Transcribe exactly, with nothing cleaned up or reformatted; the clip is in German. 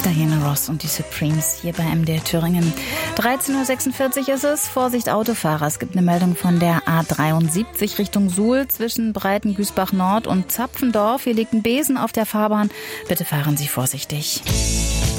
Diana Ross und die Supremes hier bei M D R Thüringen. dreizehn Uhr sechsundvierzig ist es. Vorsicht Autofahrer. Es gibt eine Meldung von der A dreiundsiebzig Richtung Suhl zwischen Breitengüßbach Nord und Zapfendorf. Hier liegt ein Besen auf der Fahrbahn. Bitte fahren Sie vorsichtig.